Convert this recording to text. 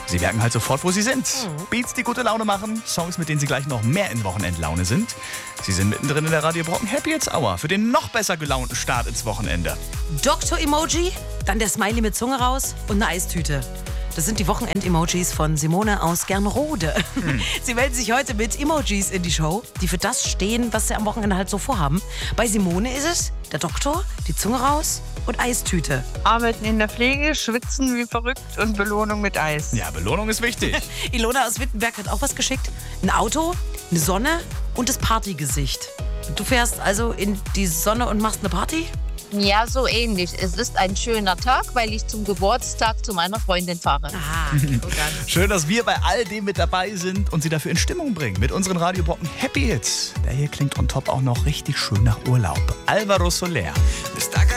Sie merken halt sofort, wo Sie sind. Beats, die gute Laune machen, Songs, mit denen Sie gleich noch mehr in Wochenendlaune sind. Sie sind mittendrin in der Radio Brocken Happy Hits Hour für den noch besser gelaunten Start ins Wochenende. Doktor-Emoji, dann der Smiley mit Zunge raus und eine Eistüte. Das sind die Wochenend-Emojis von Simone aus Gernrode. Sie melden sich heute mit Emojis in die Show, die für das stehen, was sie am Wochenende halt so vorhaben. Bei Simone ist es der Doktor, die Zunge raus und Eistüte. Arbeiten in der Pflege, schwitzen wie verrückt und Belohnung mit Eis. Ja, Belohnung ist wichtig. Ilona aus Wittenberg hat auch was geschickt. Ein Auto, eine Sonne und das Partygesicht. Du fährst also in die Sonne und machst eine Party? Ja, so ähnlich. Es ist ein schöner Tag, weil ich zum Geburtstag zu meiner Freundin fahre. Ah, so ganz. Schön, dass wir bei all dem mit dabei sind und Sie dafür in Stimmung bringen mit unseren Radio Brocken Happy Hits. Der hier klingt on top auch noch richtig schön nach Urlaub. Alvaro Soler.